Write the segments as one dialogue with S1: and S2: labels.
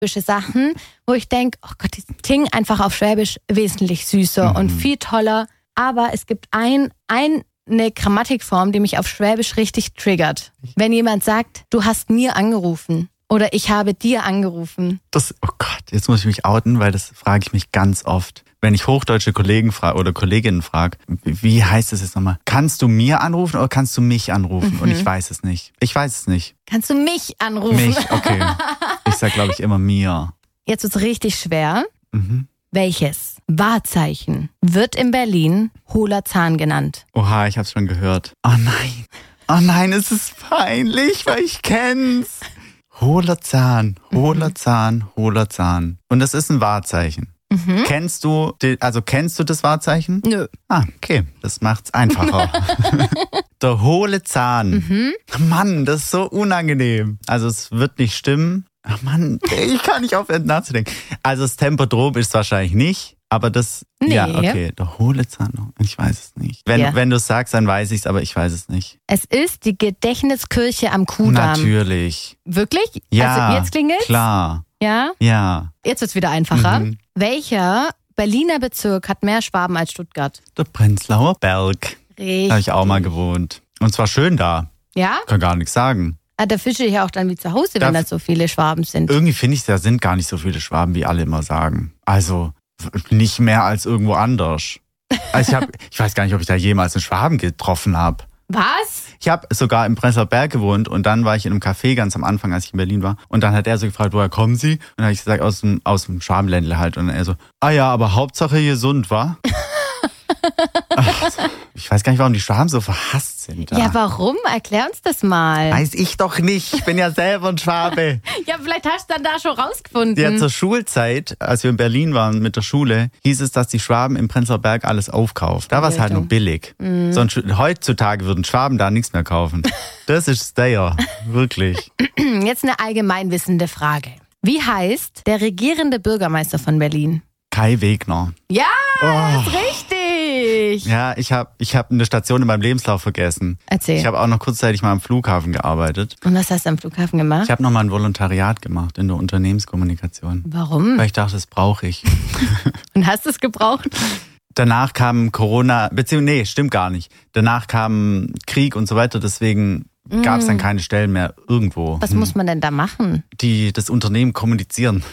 S1: Sachen, wo ich denke, oh Gott, die klingen einfach auf Schwäbisch wesentlich süßer und viel toller. Aber es gibt eine Grammatikform, die mich auf Schwäbisch richtig triggert. Wenn jemand sagt, du hast mir angerufen oder ich habe dir angerufen.
S2: Oh Gott, jetzt muss ich mich outen, weil das frage ich mich ganz oft. Wenn ich hochdeutsche Kollegen frage oder Kolleginnen frage, wie heißt es jetzt nochmal? Kannst du mir anrufen oder kannst du mich anrufen? Und ich weiß es nicht.
S1: Kannst du mich anrufen?
S2: Mich, okay. Ich sag, glaube ich, immer mir.
S1: Jetzt wird's richtig schwer. Welches Wahrzeichen wird in Berlin hohler Zahn genannt?
S2: Oha, ich hab's schon gehört. Oh nein, es ist peinlich, weil ich kenn's. Hohler Zahn. Und das ist ein Wahrzeichen. Kennst du das Wahrzeichen?
S1: Nö.
S2: Ah, okay, das macht's einfacher. Der hohle Zahn. Mann, das ist so unangenehm. Also es wird nicht stimmen. Ach Mann, ich kann nicht aufhören nachzudenken. Also das Tempodrom ist wahrscheinlich nicht, aber das...
S1: Nee.
S2: Ja, okay, der hohle Zahn. Ich weiß es nicht. Wenn du es sagst, dann weiß ich es, aber ich weiß es nicht.
S1: Es ist die Gedächtniskirche am Kudamm.
S2: Natürlich.
S1: Wirklich?
S2: Ja,
S1: also jetzt klingelt's?
S2: Klar.
S1: Ja?
S2: Ja.
S1: Jetzt wird's wieder einfacher. Welcher Berliner Bezirk hat mehr Schwaben als Stuttgart?
S2: Der Prenzlauer Berg.
S1: Richtig.
S2: Da habe ich auch mal gewohnt. Und zwar schön da.
S1: Ja?
S2: Kann gar nichts sagen.
S1: Da fische ich ja auch dann wie zu Hause, wenn da so viele Schwaben sind.
S2: Irgendwie finde ich, da sind gar nicht so viele Schwaben, wie alle immer sagen. Also nicht mehr als irgendwo anders. Also ich weiß gar nicht, ob ich da jemals einen Schwaben getroffen habe.
S1: Was?
S2: Ich habe sogar im Prenzlauer Berg gewohnt und dann war ich in einem Café ganz am Anfang, als ich in Berlin war. Und dann hat er so gefragt, woher kommen Sie? Und dann habe ich gesagt, aus dem Schwabenländle halt. Und er so, ja, aber Hauptsache gesund, wa? Ich weiß gar nicht, warum die Schwaben so verhasst sind.
S1: Ja, warum? Erklär uns das mal.
S2: Weiß ich doch nicht. Ich bin ja selber ein Schwabe.
S1: Ja, vielleicht hast du dann da schon rausgefunden.
S2: Ja, zur Schulzeit, als wir in Berlin waren mit der Schule, hieß es, dass die Schwaben im Prenzlauer Berg alles aufkaufen. Da war es halt nur billig. Sonst heutzutage würden Schwaben da nichts mehr kaufen. Das ist der, wirklich.
S1: Jetzt eine allgemeinwissende Frage. Wie heißt der regierende Bürgermeister von Berlin?
S2: Kai Wegner.
S1: Ja, das ist richtig.
S2: Ja, ich hab eine Station in meinem Lebenslauf vergessen.
S1: Erzähl.
S2: Ich habe auch noch kurzzeitig mal am Flughafen gearbeitet.
S1: Und was hast du am Flughafen gemacht?
S2: Ich habe noch mal ein Volontariat gemacht in der Unternehmenskommunikation.
S1: Warum?
S2: Weil ich dachte, das brauche ich.
S1: Und hast du es gebraucht?
S2: Danach kam Corona, beziehungsweise, stimmt gar nicht. Danach kam Krieg und so weiter, deswegen gab es dann keine Stellen mehr irgendwo.
S1: Was muss man denn da machen?
S2: Die das Unternehmen kommunizieren.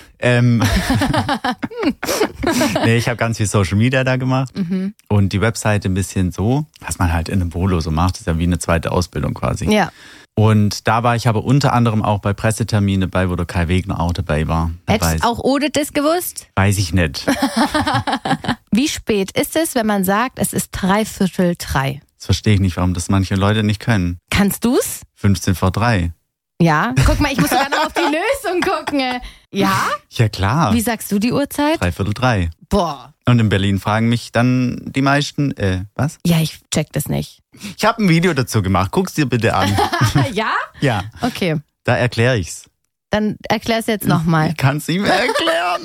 S2: Nee, ich habe ganz viel Social Media da gemacht und die Webseite ein bisschen so, was man halt in einem Volo so macht, ist ja wie eine zweite Ausbildung quasi.
S1: Ja.
S2: Und da war ich aber unter anderem auch bei Presseterminen dabei, wo der Kai Wegner auch dabei war.
S1: Hättest auch Ode das gewusst?
S2: Weiß ich nicht.
S1: Wie spät ist es, wenn man sagt, es ist 3:45?
S2: Das verstehe ich nicht, warum das manche Leute nicht können.
S1: Kannst du's?
S2: 15 vor 3.
S1: Ja. Guck mal, ich muss sogar noch auf die Lösung gucken. Ja?
S2: Ja, klar.
S1: Wie sagst du die Uhrzeit?
S2: 3:45.
S1: Boah.
S2: Und in Berlin fragen mich dann die meisten, was?
S1: Ja, ich check das nicht.
S2: Ich habe ein Video dazu gemacht. Guck's dir bitte an.
S1: Ja?
S2: Ja.
S1: Okay.
S2: Da erkläre ich's.
S1: Dann erklär's jetzt nochmal.
S2: Ich kann's ihm erklären.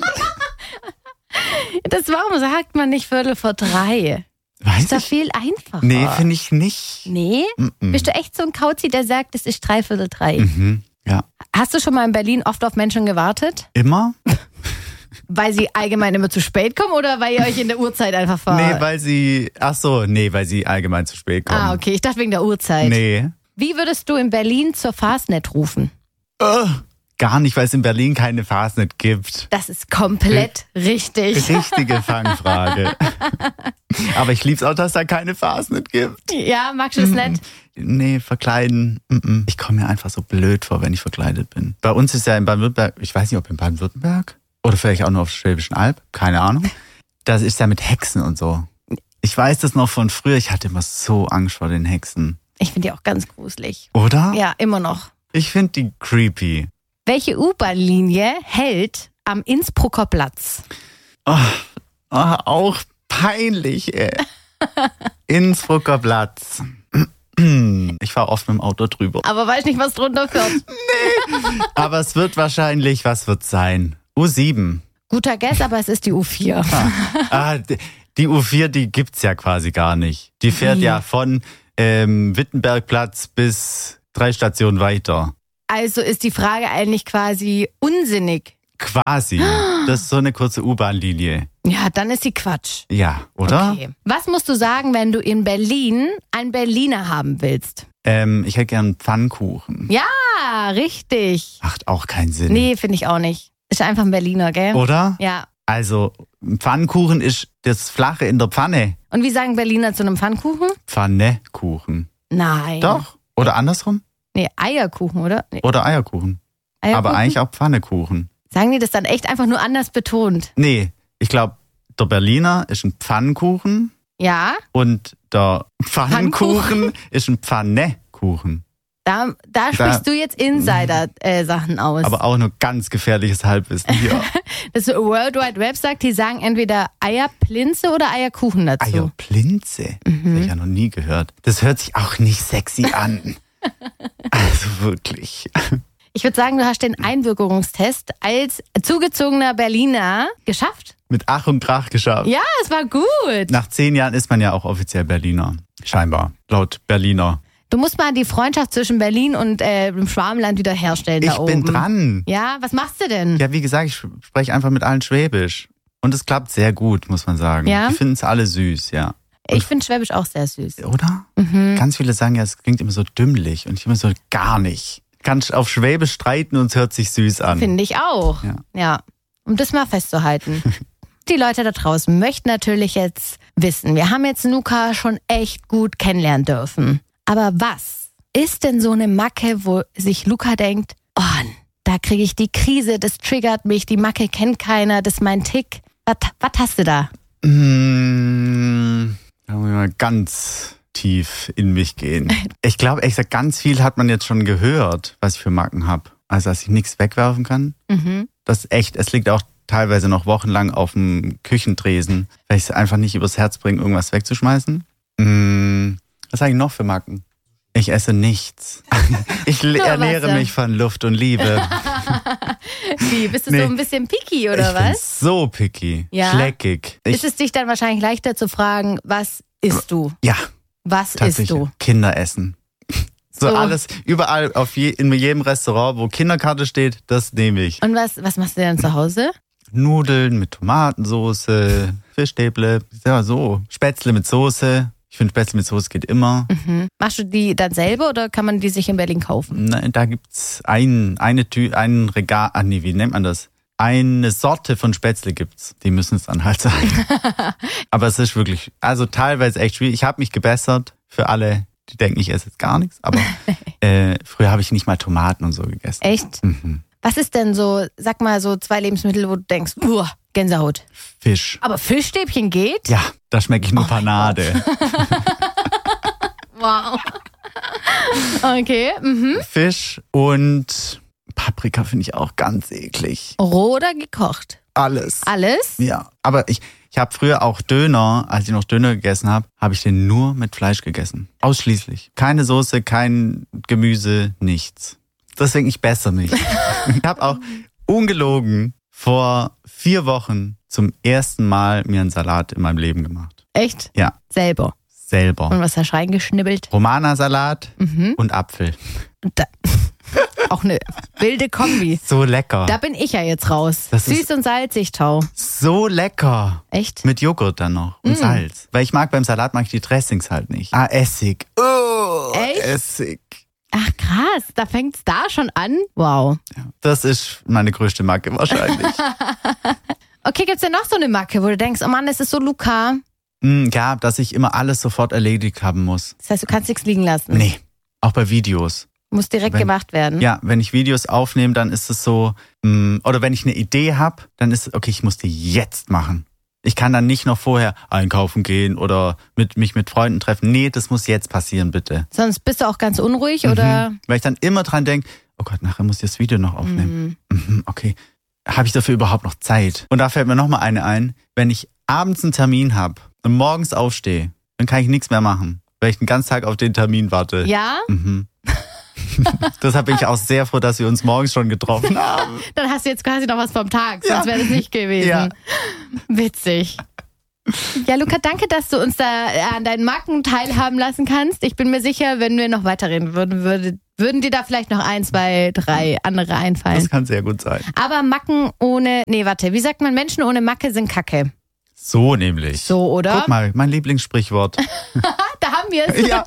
S1: Warum sagt man nicht 3:15?
S2: Weiß
S1: Ist doch
S2: ich.
S1: viel einfacher.
S2: Nee, finde ich nicht.
S1: Nee? Bist du echt so ein Kauzi, der sagt, es ist 3:45?
S2: Ja.
S1: Hast du schon mal in Berlin oft auf Menschen gewartet?
S2: Immer?
S1: Weil sie allgemein immer zu spät kommen oder weil ihr euch in der Uhrzeit einfach
S2: Nee, weil sie allgemein zu spät kommen.
S1: Ah, okay. Ich dachte wegen der Uhrzeit.
S2: Nee.
S1: Wie würdest du in Berlin zur Fastnet rufen?
S2: Gar nicht, weil es in Berlin keine Fastnet gibt.
S1: Das ist komplett richtig.
S2: Richtige Fangfrage. Aber ich lieb's auch, dass da keine Fastnet gibt.
S1: Ja, magst du das nicht?
S2: Nee, verkleiden. Ich komme mir einfach so blöd vor, wenn ich verkleidet bin. Bei uns ist ja in Baden-Württemberg, ich weiß nicht, ob in Baden-Württemberg oder vielleicht auch nur auf der Schwäbischen Alb, keine Ahnung. Das ist ja mit Hexen und so. Ich weiß das noch von früher, ich hatte immer so Angst vor den Hexen.
S1: Ich finde die auch ganz gruselig.
S2: Oder?
S1: Ja, immer noch.
S2: Ich finde die creepy.
S1: Welche U-Bahn-Linie hält am Innsbrucker Platz?
S2: Auch peinlich, ey. Innsbrucker Platz. Ich fahre oft mit dem Auto drüber.
S1: Aber weiß nicht, was drunter führt.
S2: Aber es wird wahrscheinlich, was wird sein? U7.
S1: Guter Guess, aber es ist die U4.
S2: Die U4, die gibt's ja quasi gar nicht. Die fährt ja von Wittenbergplatz bis 3 Stationen weiter.
S1: Also ist die Frage eigentlich quasi unsinnig.
S2: Quasi. Das ist so eine kurze U-Bahn-Linie.
S1: Ja, dann ist sie Quatsch.
S2: Ja, oder?
S1: Okay. Was musst du sagen, wenn du in Berlin einen Berliner haben willst?
S2: Ich hätte gern Pfannkuchen.
S1: Ja, richtig.
S2: Macht auch keinen Sinn.
S1: Nee, finde ich auch nicht. Ist einfach ein Berliner, gell?
S2: Oder?
S1: Ja.
S2: Also, Pfannkuchen ist das Flache in der Pfanne.
S1: Und wie sagen Berliner zu einem Pfannkuchen?
S2: Pfannekuchen.
S1: Nein.
S2: Doch? Oder andersrum?
S1: Nee, Eierkuchen, oder? Nee.
S2: Oder Eierkuchen.
S1: Eierkuchen?
S2: Aber eigentlich auch Pfannekuchen.
S1: Sagen die das dann echt einfach nur anders betont?
S2: Nee, ich glaube, der Berliner ist ein Pfannkuchen
S1: Ja.
S2: und der Pfannkuchen ist ein Pfannekuchen.
S1: Da sprichst du jetzt Insider-Sachen aus.
S2: Aber auch nur ganz gefährliches Halbwissen hier.
S1: Das World Wide Web sagt, die sagen entweder Eierplinze oder Eierkuchen dazu.
S2: Eierplinze? Das habe ich ja noch nie gehört. Das hört sich auch nicht sexy an. Also wirklich.
S1: Ich würde sagen, du hast den Einbürgerungstest als zugezogener Berliner geschafft.
S2: Mit Ach und Krach geschafft.
S1: Ja, es war gut.
S2: Nach 10 Jahren ist man ja auch offiziell Berliner. Scheinbar. Laut Berliner.
S1: Du musst mal die Freundschaft zwischen Berlin und dem Schwabenland wieder herstellen da oben.
S2: Ich bin dran.
S1: Ja, was machst du denn?
S2: Ja, wie gesagt, ich spreche einfach mit allen Schwäbisch. Und es klappt sehr gut, muss man sagen.
S1: Ja?
S2: Die finden es alle süß, ja.
S1: Ich finde Schwäbisch auch sehr süß.
S2: Oder? Ganz viele sagen ja, es klingt immer so dümmlich. Und ich immer so, gar nicht. Kannst auf Schwäbisch streiten und es hört sich süß an.
S1: Finde ich auch. Ja. Um das mal festzuhalten. Die Leute da draußen möchten natürlich jetzt wissen, wir haben jetzt Luca schon echt gut kennenlernen dürfen. Aber was ist denn so eine Macke, wo sich Luca denkt, oh, da kriege ich die Krise, das triggert mich, die Macke kennt keiner, das ist mein Tick. Was hast du da?
S2: Da muss ich mal ganz tief in mich gehen. Ich glaube, ehrlich gesagt, ganz viel hat man jetzt schon gehört, was ich für Macken habe. Also, dass ich nichts wegwerfen kann. Das ist echt, es liegt auch teilweise noch wochenlang auf dem Küchentresen, weil ich es einfach nicht übers Herz bringe, irgendwas wegzuschmeißen. Was habe ich noch für Macken? Ich esse nichts. Ich ernähre mich von Luft und Liebe.
S1: Wie, bist du so ein bisschen picky oder
S2: ich
S1: was?
S2: bin so picky, schleckig.
S1: Ist es dich dann wahrscheinlich leichter zu fragen, was isst du?
S2: Ja.
S1: Was isst du?
S2: Kinder essen. So alles, überall, in jedem Restaurant, wo Kinderkarte steht, das nehme ich.
S1: Und was machst du denn zu Hause?
S2: Nudeln mit Tomatensauce, Fischstäble, ja so, Spätzle mit Soße. Ich finde, Spätzle mit Soße geht immer.
S1: Machst du die dann selber oder kann man die sich in Berlin kaufen?
S2: Nein, da gibt's ein Regal, wie nennt man das? Eine Sorte von Spätzle gibt's. Die müssen es dann halt sein. Aber es ist wirklich, also teilweise echt schwierig. Ich habe mich gebessert für alle, die denken, ich esse jetzt gar nichts. Aber früher habe ich nicht mal Tomaten und so gegessen.
S1: Echt? Was ist denn so, sag mal, so 2 Lebensmittel, wo du denkst, Gänsehaut.
S2: Fisch.
S1: Aber Fischstäbchen geht?
S2: Ja, da schmecke ich nur Panade.
S1: Wow. Okay.
S2: Fisch und Paprika finde ich auch ganz eklig.
S1: Roh oder gekocht?
S2: Alles.
S1: Alles?
S2: Ja, aber ich habe früher auch Döner, als ich noch Döner gegessen habe, habe ich den nur mit Fleisch gegessen. Ausschließlich. Keine Soße, kein Gemüse, nichts. Deswegen, ich bessere mich. Ich habe auch ungelogen vor 4 Wochen zum ersten Mal mir einen Salat in meinem Leben gemacht.
S1: Echt?
S2: Ja.
S1: Selber?
S2: Selber.
S1: Und was hast du reingeschnibbelt?
S2: Romana-Salat und Apfel.
S1: Auch eine wilde Kombi.
S2: So lecker.
S1: Da bin ich ja jetzt raus.
S2: Das
S1: Süß und salzig, Tau.
S2: So lecker.
S1: Echt?
S2: Mit Joghurt dann noch und Salz. Weil beim Salat mag ich die Dressings halt nicht. Essig. Oh,
S1: echt?
S2: Essig.
S1: Ach krass, da fängt's da schon an? Wow.
S2: Ja, das ist meine größte Macke wahrscheinlich.
S1: Okay, gibt's denn noch so eine Macke, wo du denkst, oh Mann, das ist so Luca?
S2: Ja, dass ich immer alles sofort erledigt haben muss.
S1: Das heißt, du kannst nichts liegen lassen?
S2: Nee, auch bei Videos.
S1: Muss direkt gemacht werden?
S2: Ja, wenn ich Videos aufnehme, dann ist es so, oder wenn ich eine Idee habe, dann ist es, okay, ich muss die jetzt machen. Ich kann dann nicht noch vorher einkaufen gehen oder mich mit Freunden treffen. Nee, das muss jetzt passieren, bitte.
S1: Sonst bist du auch ganz unruhig, oder?
S2: Weil ich dann immer dran denke, oh Gott, nachher muss ich das Video noch aufnehmen. Okay, habe ich dafür überhaupt noch Zeit? Und da fällt mir nochmal eine ein, wenn ich abends einen Termin habe und morgens aufstehe, dann kann ich nichts mehr machen, weil ich den ganzen Tag auf den Termin warte.
S1: Ja?
S2: Deshalb bin ich auch sehr froh, dass wir uns morgens schon getroffen haben.
S1: Dann hast du jetzt quasi noch was vom Tag, sonst wäre das nicht gewesen.
S2: Ja.
S1: Witzig. Ja, Luca, danke, dass du uns da an deinen Macken teilhaben lassen kannst. Ich bin mir sicher, wenn wir noch weiterreden würden dir da vielleicht noch 1, 2, 3 andere einfallen.
S2: Das kann sehr gut sein.
S1: Aber Macken wie sagt man, Menschen ohne Macke sind Kacke.
S2: So nämlich.
S1: So, oder?
S2: Guck mal, mein Lieblingssprichwort.
S1: Da haben wir es.
S2: Ja.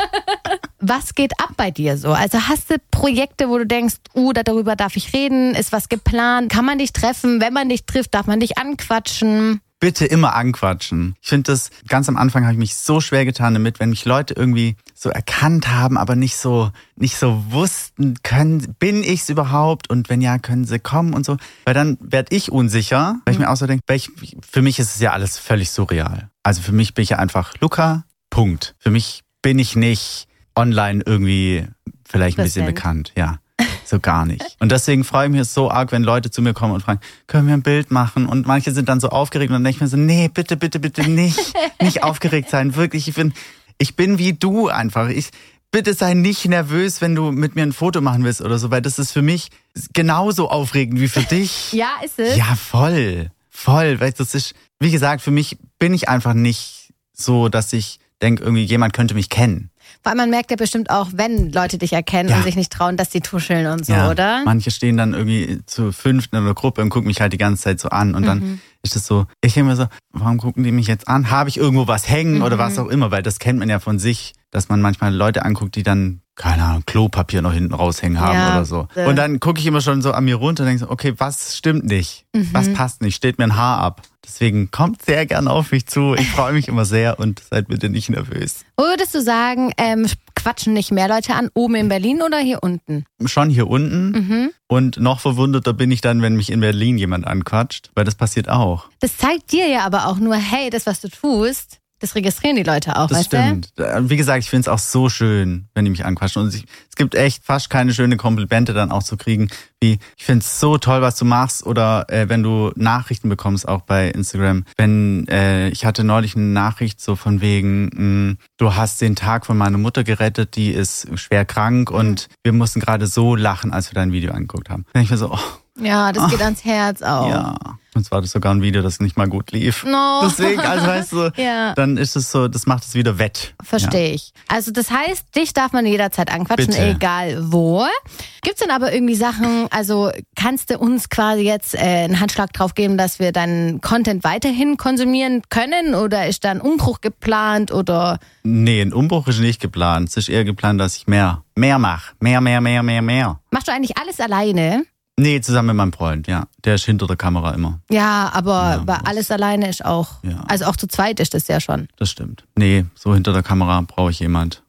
S1: Was geht ab bei dir so? Also hast du Projekte, wo du denkst, darüber darf ich reden, ist was geplant, kann man dich treffen? Wenn man dich trifft, darf man dich anquatschen?
S2: Bitte immer anquatschen. Ich finde das, ganz am Anfang habe ich mich so schwer getan damit, wenn mich Leute irgendwie so erkannt haben, aber nicht so wussten, bin ich's überhaupt? Und wenn ja, können sie kommen und so. Weil dann werde ich unsicher, weil ich mir auch so denke, für mich ist es ja alles völlig surreal. Also für mich bin ich ja einfach Luca, Punkt. Für mich bin ich nicht online irgendwie vielleicht ein bisschen bekannt, ja. So gar nicht. Und deswegen freue ich mich so arg, wenn Leute zu mir kommen und fragen, können wir ein Bild machen? Und manche sind dann so aufgeregt und dann denke ich mir so, nee, bitte nicht aufgeregt sein. Wirklich, ich bin wie du einfach. Bitte sei nicht nervös, wenn du mit mir ein Foto machen willst oder so, weil das ist für mich genauso aufregend wie für dich.
S1: Ja, ist es?
S2: Ja, voll. Weil das ist, wie gesagt, für mich bin ich einfach nicht so, dass ich denke, irgendwie jemand könnte mich kennen.
S1: Weil man merkt ja bestimmt auch, wenn Leute dich erkennen und sich nicht trauen, dass die tuscheln und so,
S2: ja,
S1: oder?
S2: Manche stehen dann irgendwie zu 5. in einer Gruppe und gucken mich halt die ganze Zeit so an. Und dann ist es so, ich denke mir so, warum gucken die mich jetzt an? Habe ich irgendwo was hängen oder was auch immer? Weil das kennt man ja von sich, dass man manchmal Leute anguckt, die dann, keine Ahnung, Klopapier noch hinten raushängen haben oder so. Und dann gucke ich immer schon so an mir runter und denke so, okay, was stimmt nicht? Was passt nicht? Steht mir ein Haar ab? Deswegen kommt sehr gern auf mich zu. Ich freue mich immer sehr und seid bitte nicht nervös.
S1: Wo würdest du sagen, quatschen nicht mehr Leute an? Oben in Berlin oder hier unten?
S2: Schon hier unten. Und noch verwunderter bin ich dann, wenn mich in Berlin jemand anquatscht, weil das passiert auch.
S1: Das zeigt dir ja aber auch nur, hey, das, was du tust, das registrieren die Leute auch,
S2: das
S1: weißt
S2: stimmt. Wie gesagt, ich finde es auch so schön, wenn die mich anquatschen. Und es gibt echt fast keine schöne Komplimente dann auch zu kriegen, wie, ich finde es so toll, was du machst. Oder wenn du Nachrichten bekommst, auch bei Instagram. Ich hatte neulich eine Nachricht so von wegen, du hast den Tag von meiner Mutter gerettet, die ist schwer krank und wir mussten gerade so lachen, als wir dein Video angeguckt haben. Dann denke ich mir so,
S1: ja, das geht ans Herz auch.
S2: Ja, und zwar war das sogar ein Video, das nicht mal gut lief.
S1: No.
S2: Deswegen, also weißt du, dann ist es so, das macht es wieder wett.
S1: Verstehe ich. Also das heißt, dich darf man jederzeit anquatschen,
S2: Bitte.
S1: Egal wo. Gibt's denn aber irgendwie Sachen, also kannst du uns quasi jetzt einen Handschlag drauf geben, dass wir deinen Content weiterhin konsumieren können? Oder ist da ein Umbruch geplant oder?
S2: Nee, ein Umbruch ist nicht geplant. Es ist eher geplant, dass ich mehr mache. Mehr.
S1: Machst du eigentlich alles alleine?
S2: Nee, zusammen mit meinem Freund, ja. Der ist hinter der Kamera immer.
S1: Ja, aber alles alleine ist auch, also auch zu zweit ist das ja schon.
S2: Das stimmt. Nee, so hinter der Kamera brauche ich jemand,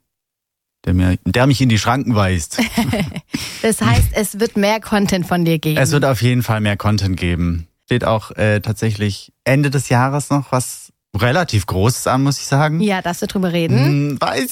S2: der mich in die Schranken weist.
S1: Das heißt, es wird mehr Content von dir geben.
S2: Es wird auf jeden Fall mehr Content geben. Steht auch tatsächlich Ende des Jahres noch was relativ Großes an, muss ich sagen.
S1: Ja, darfst du drüber reden?
S2: Weiß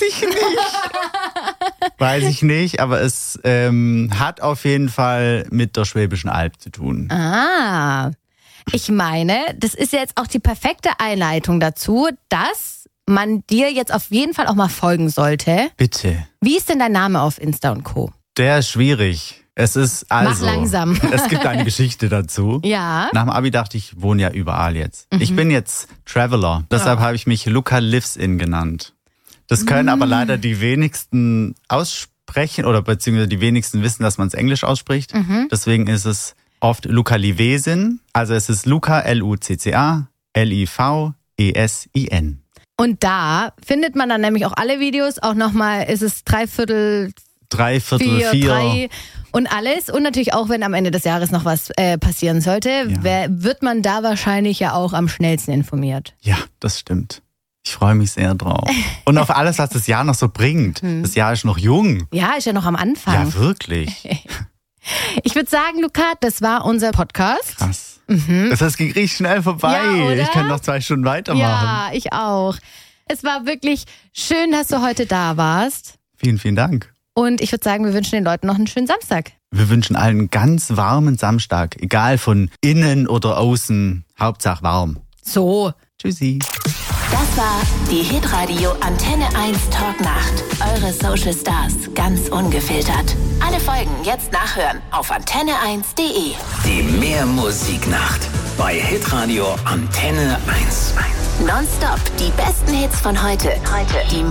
S2: ich nicht, aber es hat auf jeden Fall mit der Schwäbischen Alb zu tun.
S1: Ah, ich meine, das ist jetzt auch die perfekte Einleitung dazu, dass man dir jetzt auf jeden Fall auch mal folgen sollte.
S2: Bitte.
S1: Wie ist denn dein Name auf Insta und Co.?
S2: Der ist schwierig. Es ist also.
S1: Mach langsam.
S2: Es gibt eine Geschichte dazu.
S1: Ja.
S2: Nach dem Abi dachte ich, wohne ja überall jetzt. Ich bin jetzt Traveler. Deshalb habe ich mich Luca Lives In genannt. Das können aber leider die wenigsten aussprechen oder beziehungsweise die wenigsten wissen, dass man es Englisch ausspricht. Deswegen ist es oft Luca Livesin. Also es ist Luca, Lucca, Livesin.
S1: Und da findet man dann nämlich auch alle Videos. Auch nochmal ist es 3/4, 4 und alles. Und natürlich auch, wenn am Ende des Jahres noch was passieren sollte, wird man da wahrscheinlich ja auch am schnellsten informiert.
S2: Ja, das stimmt. Ich freue mich sehr drauf. Und auf alles, was das Jahr noch so bringt. Das Jahr ist noch jung.
S1: Ja, ist ja noch am Anfang.
S2: Ja, wirklich.
S1: Ich würde sagen, Luca, das war unser Podcast.
S2: Krass. Das ging richtig schnell vorbei.
S1: Ja, oder?
S2: Ich kann noch 2 Stunden weitermachen.
S1: Ja, ich auch. Es war wirklich schön, dass du heute da warst.
S2: Vielen, vielen Dank.
S1: Und ich würde sagen, wir wünschen den Leuten noch einen schönen Samstag.
S2: Wir wünschen allen einen ganz warmen Samstag. Egal von innen oder außen. Hauptsache warm.
S1: So.
S2: Tschüssi.
S3: Das war die Hitradio Antenne 1 Talknacht. Eure Social Stars ganz ungefiltert. Alle Folgen jetzt nachhören auf antenne1.de.
S4: Die Mehr Musiknacht bei Hitradio Antenne 1.
S3: Nonstop die besten Hits von heute. Die